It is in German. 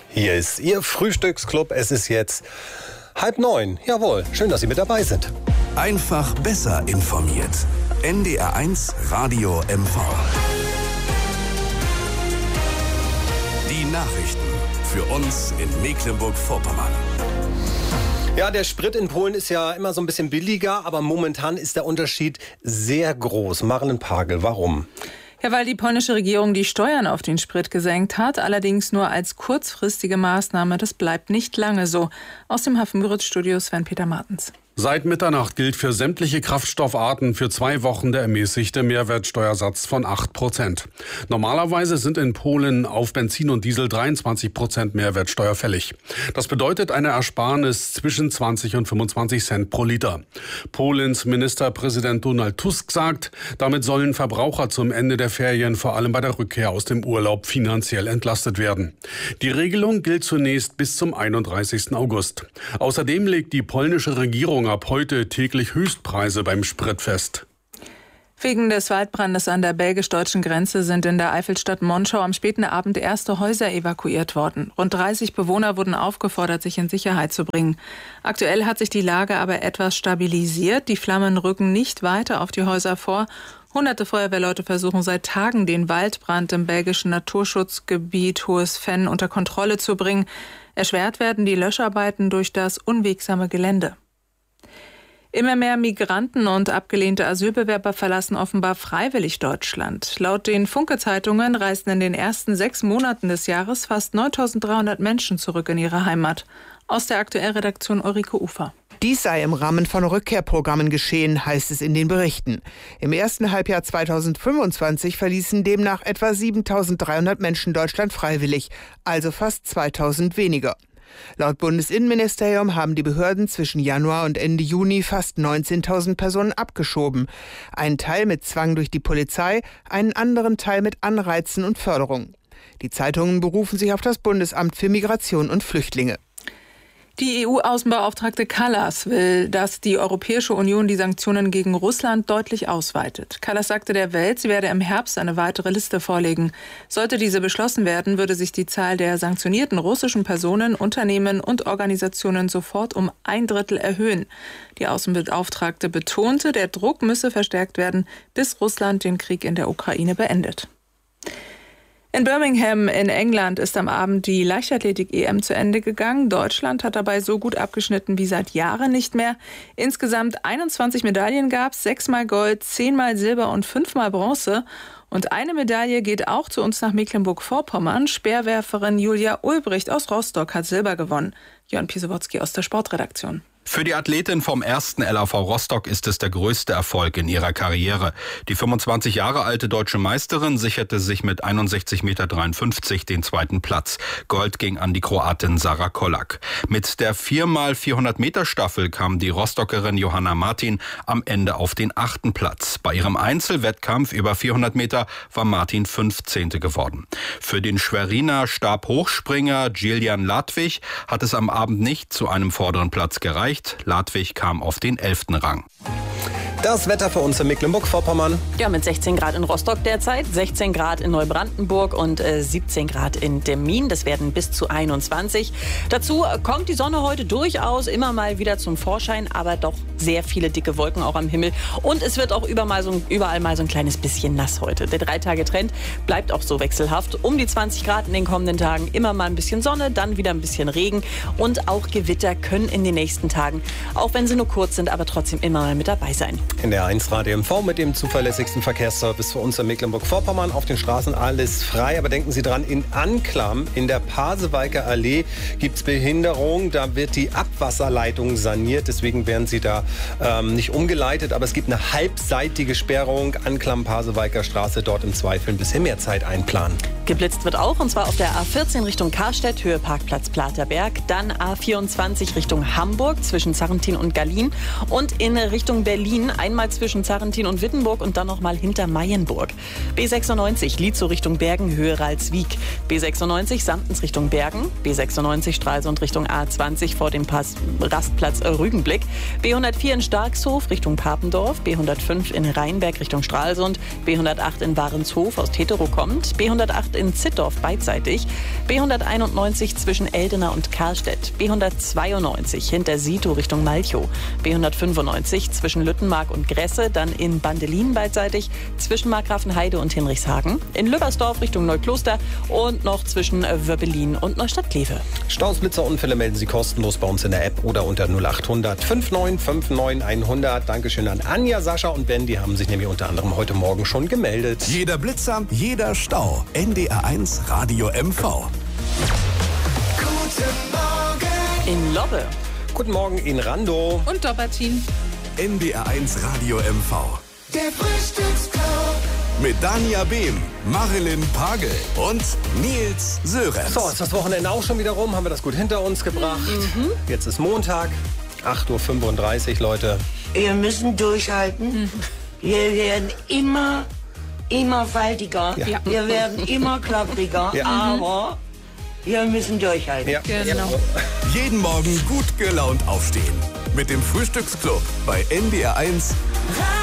Hier ist Ihr Frühstücksclub. Es ist jetzt 8:30. Jawohl, schön, dass Sie mit dabei sind. Einfach besser informiert. NDR1 Radio MV. Die Nachrichten für uns in Mecklenburg-Vorpommern. Ja, der Sprit in Polen ist ja immer so ein bisschen billiger, aber momentan ist der Unterschied sehr groß. Maren Pagel, warum? Ja, weil die polnische Regierung die Steuern auf den Sprit gesenkt hat, allerdings nur als kurzfristige Maßnahme. Das bleibt nicht lange so. Aus dem Hafenbüritz-Studio Sven-Peter Martens. Seit Mitternacht gilt für sämtliche Kraftstoffarten für 2 Wochen der ermäßigte Mehrwertsteuersatz von 8%. Normalerweise sind in Polen auf Benzin und Diesel 23% Mehrwertsteuer fällig. Das bedeutet eine Ersparnis zwischen 20 und 25 Cent pro Liter. Polens Ministerpräsident Donald Tusk sagt, damit sollen Verbraucher zum Ende der Ferien vor allem bei der Rückkehr aus dem Urlaub finanziell entlastet werden. Die Regelung gilt zunächst bis zum 31. August. Außerdem legt die polnische Regierung ab heute täglich Höchstpreise beim Sprit fest. Wegen des Waldbrandes an der belgisch-deutschen Grenze sind in der Eifelstadt Monschau am späten Abend erste Häuser evakuiert worden. Rund 30 Bewohner wurden aufgefordert, sich in Sicherheit zu bringen. Aktuell hat sich die Lage aber etwas stabilisiert. Die Flammen rücken nicht weiter auf die Häuser vor. Hunderte Feuerwehrleute versuchen seit Tagen, den Waldbrand im belgischen Naturschutzgebiet Hohes Venn unter Kontrolle zu bringen. Erschwert werden die Löscharbeiten durch das unwegsame Gelände. Immer mehr Migranten und abgelehnte Asylbewerber verlassen offenbar freiwillig Deutschland. Laut den Funke-Zeitungen reisten in den ersten 6 Monaten des Jahres fast 9.300 Menschen zurück in ihre Heimat. Aus der Aktuellredaktion Ulrike Ufer. Dies sei im Rahmen von Rückkehrprogrammen geschehen, heißt es in den Berichten. Im ersten Halbjahr 2025 verließen demnach etwa 7.300 Menschen Deutschland freiwillig, also fast 2.000 weniger. Laut Bundesinnenministerium haben die Behörden zwischen Januar und Ende Juni fast 19.000 Personen abgeschoben. Einen Teil mit Zwang durch die Polizei, einen anderen Teil mit Anreizen und Förderung. Die Zeitungen berufen sich auf das Bundesamt für Migration und Flüchtlinge. Die EU-Außenbeauftragte Kallas will, dass die Europäische Union die Sanktionen gegen Russland deutlich ausweitet. Kallas sagte der Welt, sie werde im Herbst eine weitere Liste vorlegen. Sollte diese beschlossen werden, würde sich die Zahl der sanktionierten russischen Personen, Unternehmen und Organisationen sofort um 1/3 erhöhen. Die Außenbeauftragte betonte, der Druck müsse verstärkt werden, bis Russland den Krieg in der Ukraine beendet. In Birmingham in England ist am Abend die Leichtathletik-EM zu Ende gegangen. Deutschland hat dabei so gut abgeschnitten wie seit Jahren nicht mehr. Insgesamt 21 Medaillen gab es, 6-mal Gold, 10-mal Silber und 5-mal Bronze. Und eine Medaille geht auch zu uns nach Mecklenburg-Vorpommern. Speerwerferin Julia Ulbricht aus Rostock hat Silber gewonnen. Jörn Pisowotzki aus der Sportredaktion. Für die Athletin vom 1. LAV Rostock ist es der größte Erfolg in ihrer Karriere. Die 25 Jahre alte deutsche Meisterin sicherte sich mit 61,53 Meter den 2. Platz. Gold ging an die Kroatin Sara Kolak. Mit der 4x400 Meter Staffel kam die Rostockerin Johanna Martin am Ende auf den 8. Platz. Bei ihrem Einzelwettkampf über 400 Meter war Martin 15. geworden. Für den Schweriner Stabhochspringer Gillian Ladwig hat es am Abend nicht zu einem vorderen Platz gereicht. Ladwig kam auf den 11. Rang. Das Wetter für uns in Mecklenburg-Vorpommern. Ja, mit 16 Grad in Rostock derzeit, 16 Grad in Neubrandenburg und 17 Grad in Demmin. Das werden bis zu 21. Dazu kommt die Sonne heute durchaus immer mal wieder zum Vorschein, aber doch sehr viele dicke Wolken auch am Himmel. Und es wird auch überall mal so ein kleines bisschen nass heute. Der 3-Tage-Trend bleibt auch so wechselhaft. Um die 20 Grad in den kommenden Tagen, immer mal ein bisschen Sonne, dann wieder ein bisschen Regen. Und auch Gewitter können in den nächsten Tagen, auch wenn sie nur kurz sind, aber trotzdem immer mal mit dabei sein. In der 1 Radio MV mit dem zuverlässigsten Verkehrsservice für uns in Mecklenburg-Vorpommern. Auf den Straßen alles frei, aber denken Sie dran, in Anklam in der Pasewalker Allee gibt es Behinderung. Da wird die Abwasserleitung saniert, deswegen werden Sie da nicht umgeleitet. Aber es gibt eine halbseitige Sperrung. Anklam, Pasewalker Straße, dort im Zweifel ein bisschen mehr Zeit einplanen. Geblitzt wird auch, und zwar auf der A14 Richtung Karstedt, Höhe Parkplatz Platerberg. Dann A24 Richtung Hamburg zwischen Zarrentin und Gallien. Und in Richtung Berlin einmal zwischen Zarrentin und Wittenburg und dann nochmal hinter Mayenburg. B96 Lietzow Richtung Bergen, Höhe Ralswiek. B96 Samtens Richtung Bergen. B96 Stralsund Richtung A20 vor dem Rastplatz Rügenblick. B104 B104 in Starkshof Richtung Papendorf, B105 in Rheinberg Richtung Stralsund, B108 in Warenshof aus Teterow kommt, B108 in Zittdorf beidseitig, B191 zwischen Eldena und Karlstedt, B192 hinter Sito Richtung Malchow, B195 zwischen Lüttenmark und Gresse, dann in Bandelin beidseitig, zwischen Markgrafenheide und Hinrichshagen, in Lübbersdorf Richtung Neukloster und noch zwischen Wöbbelin und Neustadt-Kleve. Staus, Blitzer, Unfälle melden Sie kostenlos bei uns in der App oder unter 0800 5959 100. Dankeschön an Anja, Sascha und Ben, die haben sich nämlich unter anderem heute Morgen schon gemeldet. Jeder Blitzer, jeder Stau. NDR1 Radio MV. Guten Morgen. In Lobbe. Guten Morgen in Randow. Und Dobbertin. NDR1 Radio MV. Der Frühstücksclub. Mit Dania Behm, Marilyn Pagel und Nils Sörensen. So, ist das Wochenende auch schon wieder rum? Haben wir das gut hinter uns gebracht? Jetzt ist Montag, 8:35 Uhr, Leute. Wir müssen durchhalten. Wir werden immer faltiger. Ja. Wir werden immer klappriger. Ja. Aber wir müssen durchhalten. Ja. Genau. Jeden Morgen gut gelaunt aufstehen. Mit dem Frühstücksclub bei NDR1